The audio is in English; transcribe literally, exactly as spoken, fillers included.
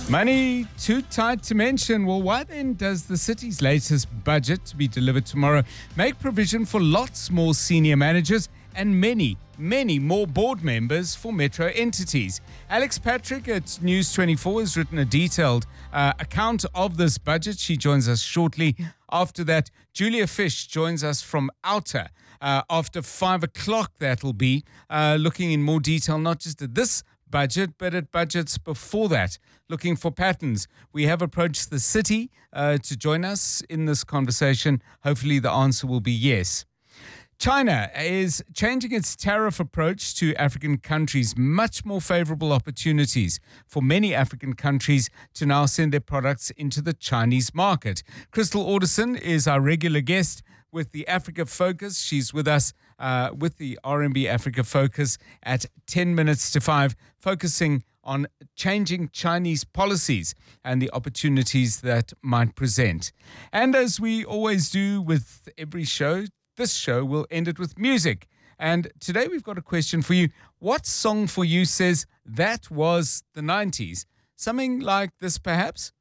Money too tight to mention. Well, why then does the city's latest budget, to be delivered tomorrow, make provision for lots more senior managers and many, many more board members for metro entities? Alex Patrick at News twenty-four has written a detailed uh, account of this budget. She joins us shortly. After that, Julia Fish joins us from Outer. Uh, after five o'clock, that'll be, uh, looking in more detail, not just at this budget, but at budgets before that, looking for patterns. We have approached the city uh, to join us in this conversation. Hopefully the answer will be yes. China is changing its tariff approach to African countries, much more favorable opportunities for many African countries to now send their products into the Chinese market. Crystal Alderson is our regular guest with the Africa Focus. She's with us uh, with the R M B Africa Focus at ten minutes to five, focusing on changing Chinese policies and the opportunities that might present. And as we always do with every show, this show will end it with music. And today we've got a question for you. What song for you says that was the nineties? Something like this, perhaps?